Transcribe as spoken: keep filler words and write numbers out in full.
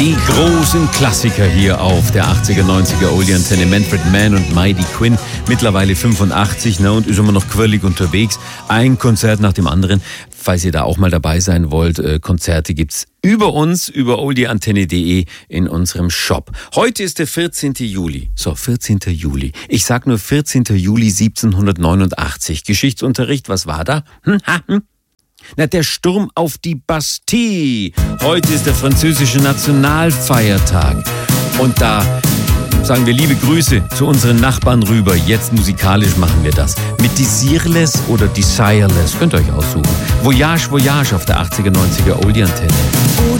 Die großen Klassiker hier auf der achtziger, neunziger Oldie-Antenne. Manfred Mann und Mighty Quinn, mittlerweile fünfundachtzig, ne, und ist immer noch quirlig unterwegs. Ein Konzert nach dem anderen. Falls ihr da auch mal dabei sein wollt, äh, Konzerte gibt's über uns, über oldieantenne punkt de in unserem Shop. Heute ist der vierzehnten Juli. So, vierzehnten Juli. Ich sag nur vierzehnten Juli siebzehnhundertneunundachtzig. Geschichtsunterricht, was war da? Hm, ha, hm? Na, der Sturm auf die Bastille. Heute ist der französische Nationalfeiertag. Und da sagen wir liebe Grüße zu unseren Nachbarn rüber. Jetzt musikalisch machen wir das. Mit Desireless oder Desireless. Könnt ihr euch aussuchen. Voyage, Voyage auf der achtziger, neunziger Oldie-Antenne.